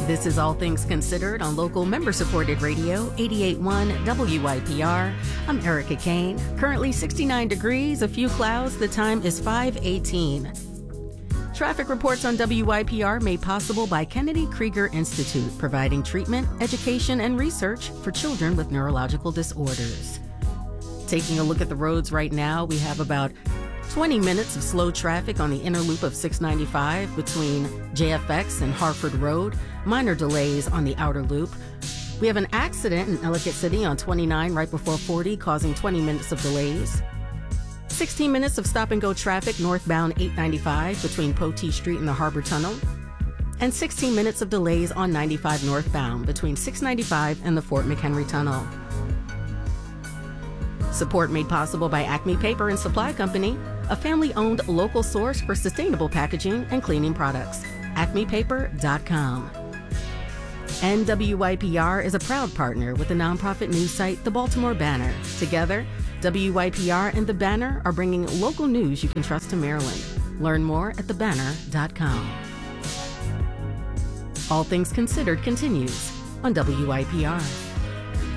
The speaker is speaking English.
This is All Things Considered on local member-supported radio, 88.1 WYPR. I'm Erica Kane. Currently 69 degrees, a few clouds. The time is 5:18. Traffic reports on WYPR made possible by Kennedy Krieger Institute, providing treatment, education, and research for children with neurological disorders. Taking a look at the roads right now, we have about 20 minutes of slow traffic on the inner loop of 695 between JFX and Harford Road. Minor delays on the outer loop. We have an accident in Ellicott City on 29 right before 40, causing 20 minutes of delays. 16 minutes of stop-and-go traffic northbound 895 between Poteet Street and the Harbor Tunnel. And 16 minutes of delays on 95 northbound between 695 and the Fort McHenry Tunnel. Support made possible by Acme Paper and Supply Company, a family-owned local source for sustainable packaging and cleaning products. acmepaper.com. And WYPR is a proud partner with the nonprofit news site The Baltimore Banner. Together, WYPR and The Banner are bringing local news you can trust to Maryland. Learn more at thebanner.com. All Things Considered continues on WYPR.